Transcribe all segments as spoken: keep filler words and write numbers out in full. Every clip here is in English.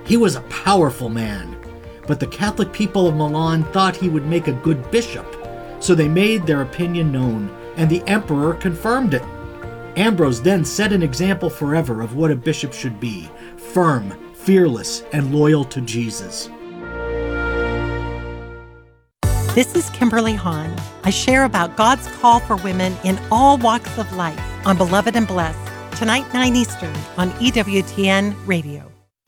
He was a powerful man, but the Catholic people of Milan thought he would make a good bishop, so they made their opinion known, and the emperor confirmed it. Ambrose then set an example forever of what a bishop should be: firm, fearless, and loyal to Jesus. This is Kimberly Hahn. I share about God's call for women in all walks of life on Beloved and Blessed, tonight nine Eastern on E W T N Radio.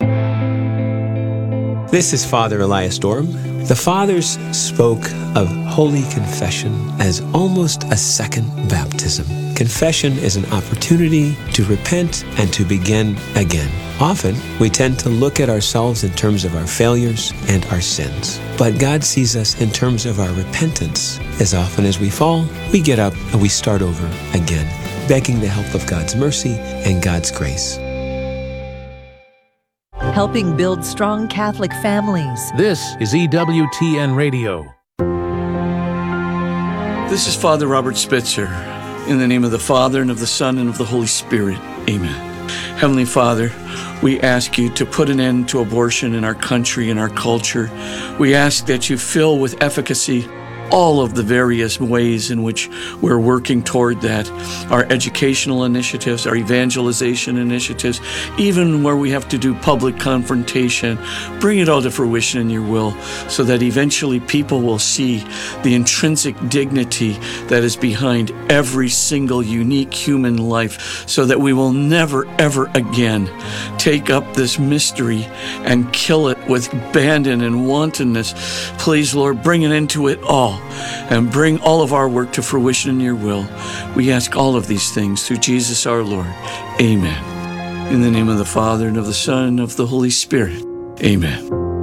This is Father Elias Dorm. The Fathers spoke of Holy Confession as almost a second baptism. Confession is an opportunity to repent and to begin again. Often, we tend to look at ourselves in terms of our failures and our sins. But God sees us in terms of our repentance. As often as we fall, we get up and we start over again, begging the help of God's mercy and God's grace. Helping build strong Catholic families. This is E W T N Radio. This is Father Robert Spitzer. In the name of the Father, and of the Son, and of the Holy Spirit. Amen. Heavenly Father, we ask you to put an end to abortion in our country and our culture. We ask that you fill with efficacy all of the various ways in which we're working toward that. Our educational initiatives, our evangelization initiatives, even where we have to do public confrontation, bring it all to fruition in your will so that eventually people will see the intrinsic dignity that is behind every single unique human life, so that we will never, ever again take up this mystery and kill it with abandon and wantonness. Please, Lord, bring it into it all, and bring all of our work to fruition in your will. We ask all of these things through Jesus our Lord. Amen. In the name of the Father, and of the Son, and of the Holy Spirit. Amen.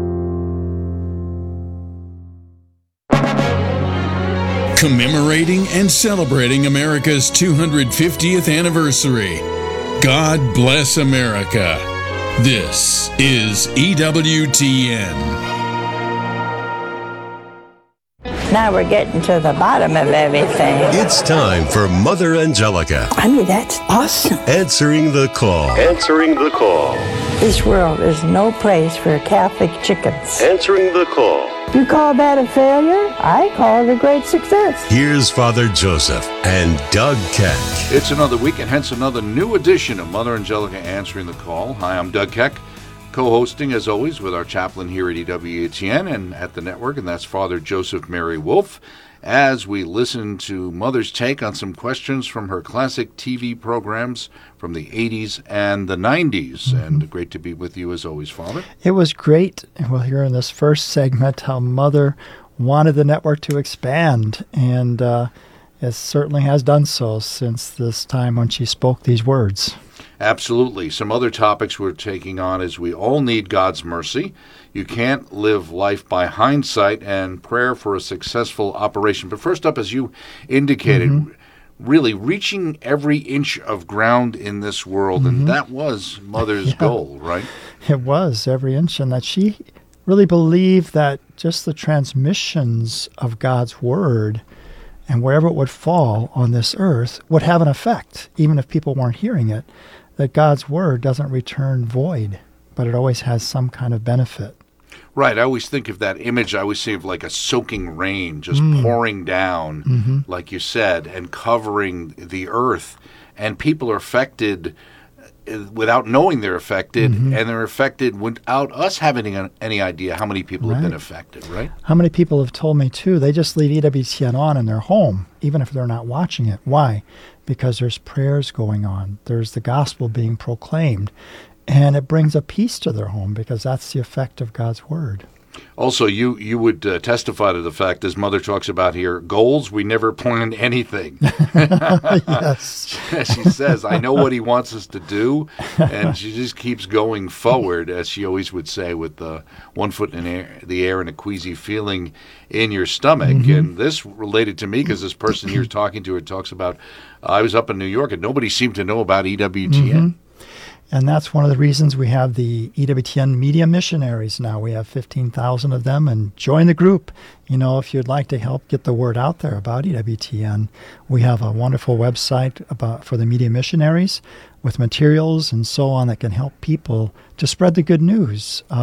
Commemorating and celebrating America's two hundred fiftieth anniversary. God bless America. This is E W T N. Now we're getting to the bottom of everything. It's time for Mother Angelica. I mean, that's awesome. Answering the call. Answering the call. This world is no place for Catholic chickens. Answering the call. You call that a failure? I call it a great success. Here's Father Joseph and Doug Keck. It's another week and hence another new edition of Mother Angelica Answering the Call. Hi, I'm Doug Keck, co-hosting as always with our chaplain here at E W T N and at the network, and that's Father Joseph Mary Wolf, as we listen to Mother's take on some questions from her classic T V programs from the eighties and the nineties. Mm-hmm. And great to be with you as always, Father. It was great. We'll hear in this first segment how Mother wanted the network to expand, and uh, it certainly has done so since this time when she spoke these words. Absolutely. Some other topics we're taking on is we all need God's mercy. You can't live life by hindsight, and prayer for a successful operation. But first up, as you indicated, mm-hmm. really reaching every inch of ground in this world, mm-hmm. and that was Mother's yeah. goal, right? It was, every inch, and that she really believed that just the transmissions of God's Word and wherever it would fall on this earth would have an effect, even if people weren't hearing it, that God's Word doesn't return void, but it always has some kind of benefit. Right. I always think of that image. I always think of like a soaking rain just mm. pouring down, mm-hmm. like you said, and covering the earth. And people are affected without knowing they're affected, mm-hmm. and they're affected without us having any idea how many people right. have been affected, right? How many people have told me, too, they just leave E W T N on in their home, even if they're not watching it. Why? Because there's prayers going on. There's the gospel being proclaimed. And it brings a peace to their home because that's the effect of God's Word. Also, you you would uh, testify to the fact, as Mother talks about here, goals, we never planned anything. Yes. She says, I know what he wants us to do, and she just keeps going forward, as she always would say, with the one foot in air, the air and a queasy feeling in your stomach. Mm-hmm. And this related to me because this person you're talking to, it talks about, uh, I was up in New York and nobody seemed to know about E W T N. Mm-hmm. And that's one of the reasons we have the E W T N Media Missionaries now. We have fifteen thousand of them, and join the group. You know, if you'd like to help get the word out there about E W T N, we have a wonderful website about for the Media Missionaries with materials and so on that can help people to spread the good news. Uh,